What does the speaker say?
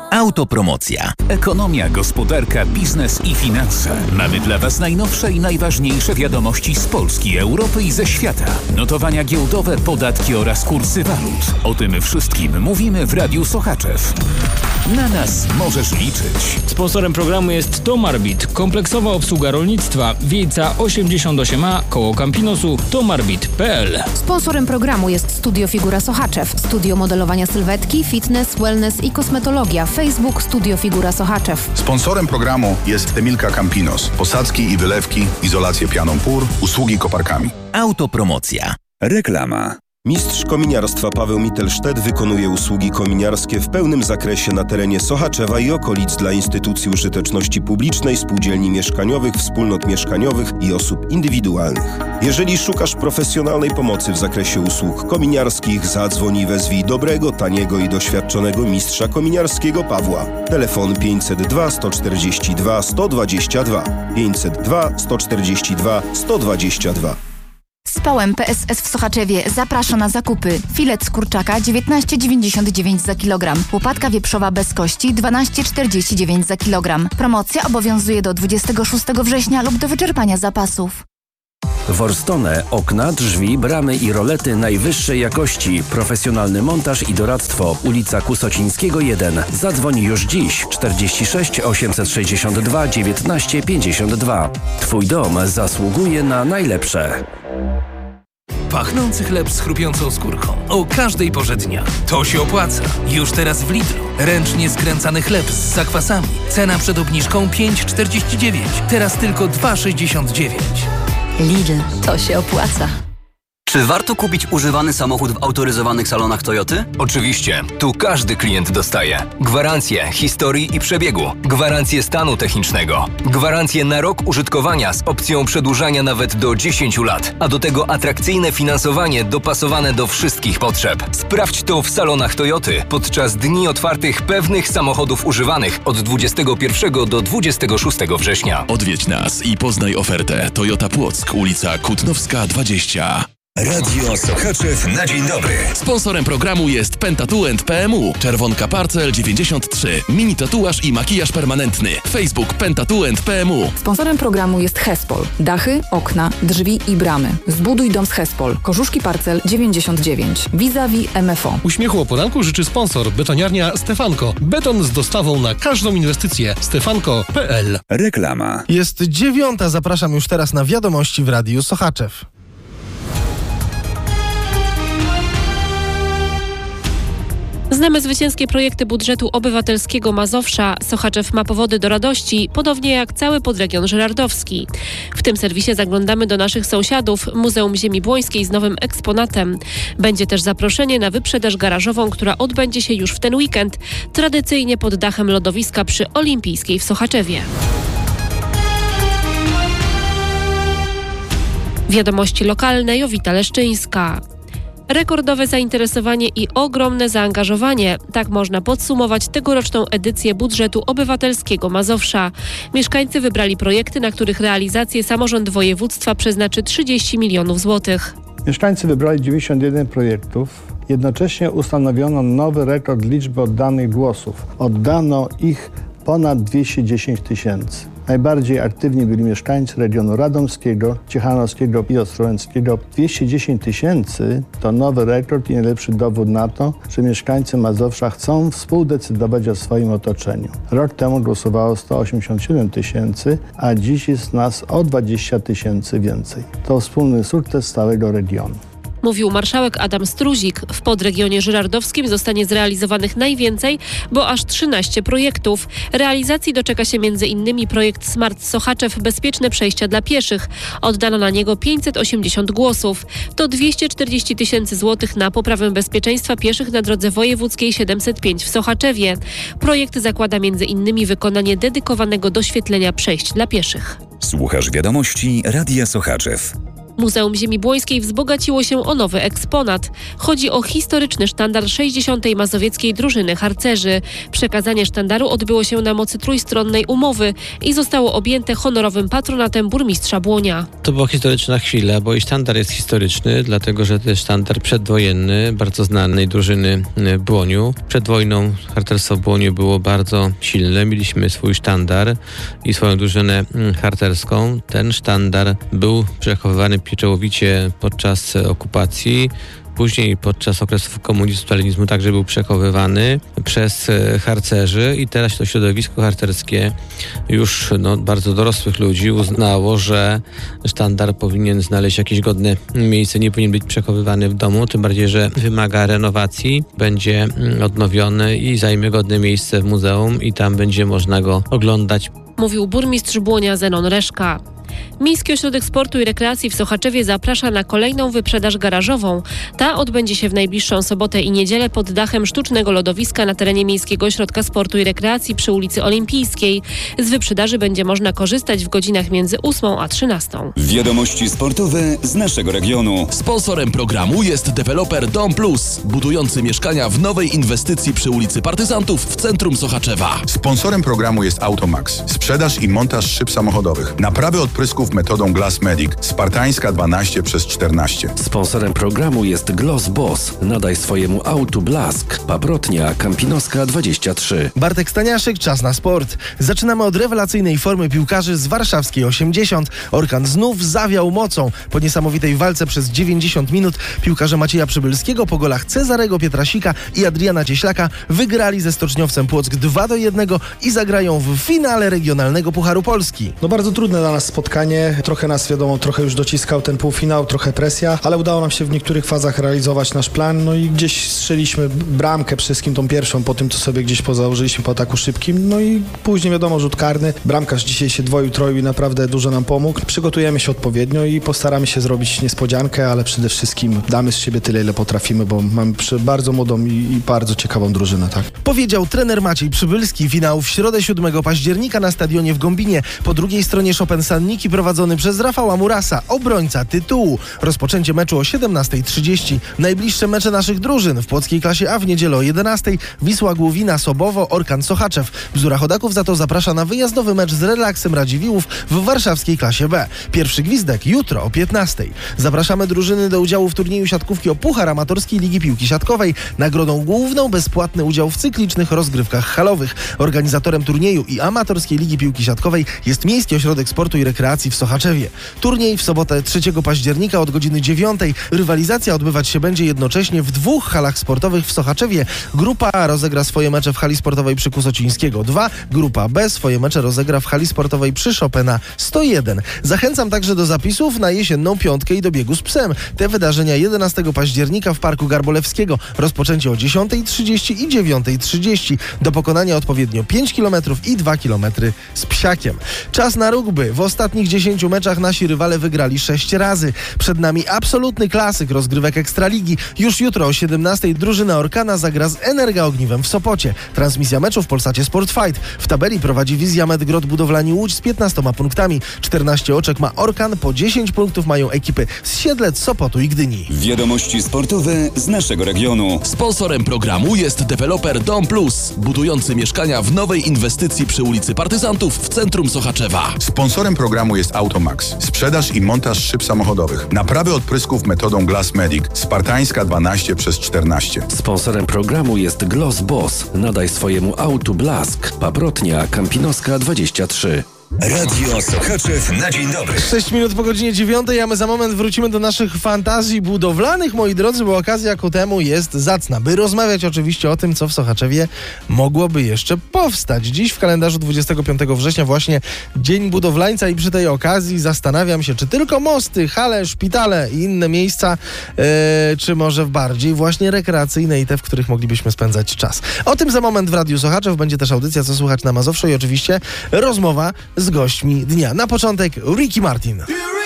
Autopromocja. Ekonomia, gospodarka, biznes i finanse. Mamy dla Was najnowsze i najważniejsze wiadomości z Polski, Europy i ze świata. Notowania giełdowe, podatki oraz kursy walut. O tym wszystkim mówimy w Radiu Sochaczew. Na nas możesz liczyć. Sponsorem programu jest Tomarbit, kompleksowa obsługa rolnictwa. Wiejca 88A, koło Campinosu, tomarbit.pl. Sponsorem programu jest Studio Figura Sochaczew, studio modelowania sylwetki, fitness, wellness i kosmetologia. Facebook Studio Figura Sochaczew. Sponsorem programu jest Emilka Campinos. Posadzki i wylewki, izolację pianą pór, usługi koparkami. Autopromocja. Reklama. Mistrz kominiarstwa Paweł Mittelsztedt wykonuje usługi kominiarskie w pełnym zakresie na terenie Sochaczewa i okolic dla instytucji użyteczności publicznej, spółdzielni mieszkaniowych, wspólnot mieszkaniowych i osób indywidualnych. Jeżeli szukasz profesjonalnej pomocy w zakresie usług kominiarskich, zadzwoń i wezwij dobrego, taniego i doświadczonego mistrza kominiarskiego Pawła. Telefon 502 142 122 502 142 122. Spałem PSS w Sochaczewie zaprasza na zakupy. Filet z kurczaka 19,99 za kilogram. Łopatka wieprzowa bez kości 12,49 za kilogram. Promocja obowiązuje do 26 września lub do wyczerpania zapasów. Worstone, okna, drzwi, bramy i rolety najwyższej jakości. Profesjonalny montaż i doradztwo. Ulica Kusocińskiego 1. Zadzwoń już dziś 46 862 19 52. Twój dom zasługuje na najlepsze. Pachnący chleb z chrupiącą skórką. O każdej porze dnia. To się opłaca. Już teraz w Lidlu. Ręcznie skręcany chleb z zakwasami. Cena przed obniżką 5,49. Teraz tylko 2,69. Lidl, to się opłaca. Czy warto kupić używany samochód w autoryzowanych salonach Toyoty? Oczywiście. Tu każdy klient dostaje gwarancję historii i przebiegu, gwarancję stanu technicznego, gwarancję na rok użytkowania z opcją przedłużania nawet do 10 lat, a do tego atrakcyjne finansowanie dopasowane do wszystkich potrzeb. Sprawdź to w salonach Toyoty podczas dni otwartych pewnych samochodów używanych od 21 do 26 września. Odwiedź nas i poznaj ofertę. Toyota Płock, ulica Kutnowska 20. Radio Sochaczew na dzień dobry. Sponsorem programu jest Pentatouch PMU. Czerwonka Parcel 93. Mini tatuaż i makijaż permanentny. Facebook Pentatouch PMU. Sponsorem programu jest Hespol. Dachy, okna, drzwi i bramy. Zbuduj dom z Hespol. Korzuszki Parcel 99. Vis-a-vis MFO. Uśmiechu o poranku życzy sponsor. Betoniarnia Stefanko. Beton z dostawą na każdą inwestycję. Stefanko.pl. Reklama. Jest 9. Zapraszam już teraz na wiadomości w Radiu Sochaczew. Znamy zwycięskie projekty budżetu obywatelskiego Mazowsza. Sochaczew ma powody do radości, podobnie jak cały podregion żyrardowski. W tym serwisie zaglądamy do naszych sąsiadów, Muzeum Ziemi Błońskiej z nowym eksponatem. Będzie też zaproszenie na wyprzedaż garażową, która odbędzie się już w ten weekend, tradycyjnie pod dachem lodowiska przy Olimpijskiej w Sochaczewie. Wiadomości lokalne, Jowita Leszczyńska. Rekordowe zainteresowanie i ogromne zaangażowanie. Tak można podsumować tegoroczną edycję budżetu obywatelskiego Mazowsza. Mieszkańcy wybrali projekty, na których realizację samorząd województwa przeznaczy 30 milionów złotych. Mieszkańcy wybrali 91 projektów. Jednocześnie ustanowiono nowy rekord liczby oddanych głosów. Oddano ich ponad 210 tysięcy. Najbardziej aktywni byli mieszkańcy regionu radomskiego, ciechanowskiego i ostrołęckiego. 210 tysięcy to nowy rekord i najlepszy dowód na to, że mieszkańcy Mazowsza chcą współdecydować o swoim otoczeniu. Rok temu głosowało 187 tysięcy, a dziś jest nas o 20 tysięcy więcej. To wspólny sukces całego regionu. Mówił marszałek Adam Struzik. W podregionie żyrardowskim zostanie zrealizowanych najwięcej, bo aż 13 projektów. Realizacji doczeka się m.in. projekt Smart Sochaczew Bezpieczne przejścia dla pieszych. Oddano na niego 580 głosów. To 240 tysięcy złotych na poprawę bezpieczeństwa pieszych na drodze wojewódzkiej 705 w Sochaczewie. Projekt zakłada m.in. wykonanie dedykowanego doświetlenia przejść dla pieszych. Słuchasz wiadomości Radia Sochaczew. Muzeum Ziemi Błońskiej wzbogaciło się o nowy eksponat. Chodzi o historyczny sztandar 60. Mazowieckiej Drużyny Harcerzy. Przekazanie sztandaru odbyło się na mocy trójstronnej umowy i zostało objęte honorowym patronatem burmistrza Błonia. To była historyczna chwila, bo i sztandar jest historyczny, dlatego że to jest sztandar przedwojenny, bardzo znanej drużyny w Błoniu. Przed wojną harcerstwo w Błoniu było bardzo silne. Mieliśmy swój sztandar i swoją drużynę harcerską. Ten sztandar był przechowywany pieczołowicie podczas okupacji. Później podczas okresu komunizmu, stalinizmu także był przechowywany przez harcerzy i teraz to środowisko harcerskie już bardzo dorosłych ludzi uznało, że sztandar powinien znaleźć jakieś godne miejsce, nie powinien być przechowywany w domu, tym bardziej, że wymaga renowacji, będzie odnowiony i zajmie godne miejsce w muzeum i tam będzie można go oglądać. Mówił burmistrz Błonia Zenon Reszka. Miejski Ośrodek Sportu i Rekreacji w Sochaczewie zaprasza na kolejną wyprzedaż garażową. Ta odbędzie się w najbliższą sobotę i niedzielę pod dachem sztucznego lodowiska na terenie Miejskiego Ośrodka Sportu i Rekreacji przy ulicy Olimpijskiej. Z wyprzedaży będzie można korzystać w godzinach między 8 a 13. Wiadomości sportowe z naszego regionu. Sponsorem programu jest deweloper Dom Plus, budujący mieszkania w nowej inwestycji przy ulicy Partyzantów w centrum Sochaczewa. Sponsorem programu jest Automax. Sprzedaż i montaż szyb samochodowych. Naprawy odprysków metodą Glass Medic. Spartańska 12/14. Sponsorem programu jest Gloss Boss. Nadaj swojemu autu blask. Paprotnia Kampinoska 23. Bartek Staniaszek, czas na sport. Zaczynamy od rewelacyjnej formy piłkarzy z warszawskiej 80. Orkan znów zawiał mocą. Po niesamowitej walce przez 90 minut piłkarze Macieja Przybylskiego po golach Cezarego Pietrasika i Adriana Cieślaka wygrali ze Stoczniowcem Płock 2-1 i zagrają w finale regionalnego Pucharu Polski. Bardzo trudne dla nas spotkanie. Trochę nas, wiadomo, trochę już dociskał ten półfinał, trochę presja, ale udało nam się w niektórych fazach realizować nasz plan, i gdzieś strzeliśmy bramkę przede wszystkim tą pierwszą, po tym, co sobie gdzieś pozałożyliśmy po ataku szybkim, i później, wiadomo, rzut karny. Bramkarz dzisiaj się dwoił, troił i naprawdę dużo nam pomógł. Przygotujemy się odpowiednio i postaramy się zrobić niespodziankę, ale przede wszystkim damy z siebie tyle, ile potrafimy, bo mamy bardzo młodą i bardzo ciekawą drużynę, tak. Powiedział trener Maciej Przybylski. Finał w środę 7 października na stadionie w Gąbinie. Po drugiej stronie Chopin Sanniki prowadzony przez Rafała Murasa, obrońca tytułu. Rozpoczęcie meczu o 17:30. Najbliższe mecze naszych drużyn w płockiej klasie A w niedzielę o 11:00 Wisła Główina Sobowo, Orkan Sochaczew. Bzdura Chodaków za to zaprasza na wyjazdowy mecz z Relaksem Radziwiłłów w warszawskiej klasie B. Pierwszy gwizdek jutro o 15:00. Zapraszamy drużyny do udziału w turnieju siatkówki o Puchar Amatorskiej Ligi Piłki Siatkowej. Nagrodą główną bezpłatny udział w cyklicznych rozgrywkach halowych. Organizatorem turnieju i Amatorskiej Ligi Piłki Siatkowej jest Miejski Ośrodek Sportu i Rekreacji w Sochaczewie. Turniej w sobotę 3 października od godziny 9:00. Rywalizacja odbywać się będzie jednocześnie w 2 halach sportowych w Sochaczewie. Grupa A rozegra swoje mecze w hali sportowej przy Kusocińskiego 2. Grupa B swoje mecze rozegra w hali sportowej przy Chopina 101. Zachęcam także do zapisów na jesienną piątkę i do biegu z psem. Te wydarzenia 11 października w Parku Garbolewskiego. Rozpoczęcie o 10:30 i 9:30. Do pokonania odpowiednio 5 km i 2 km z psiakiem. Czas na rugby. W ostatnich 10 meczach nasi rywale wygrali 6 razy. Przed nami absolutny klasyk rozgrywek Ekstraligi. Już jutro o 17:00 drużyna Orkana zagra z Energa Ogniwem w Sopocie. Transmisja meczu w Polsacie Sport Fight. W tabeli prowadzi Wizja Medgrod Budowlani Łódź z 15 punktami. 14 oczek ma Orkan, po 10 punktów mają ekipy z Siedlec, Sopotu i Gdyni. Wiadomości sportowe z naszego regionu. Sponsorem programu jest deweloper Dom Plus, budujący mieszkania w nowej inwestycji przy ulicy Partyzantów w centrum Sochaczewa. Sponsorem programu jest Automax. Sprzedaż i montaż szyb samochodowych. Naprawy odprysków metodą Glass Medic. Spartańska 12/14. Sponsorem programu jest Gloss Boss. Nadaj swojemu autu blask. Paprotnia Kampinoska 23. Radio Sochaczew na dzień dobry. 6 minut po godzinie 9:00, a my za moment wrócimy do naszych fantazji budowlanych, moi drodzy, bo okazja ku temu jest zacna, by rozmawiać oczywiście o tym, co w Sochaczewie mogłoby jeszcze powstać. Dziś w kalendarzu 25 września właśnie Dzień Budowlańca i przy tej okazji zastanawiam się, czy tylko mosty, hale, szpitale i inne miejsca, czy może bardziej właśnie rekreacyjne i te, w których moglibyśmy spędzać czas. O tym za moment w Radiu Sochaczew. Będzie też audycja Co słuchać na Mazowszu i oczywiście rozmowa z gośćmi dnia. Na początek Ricky Martin.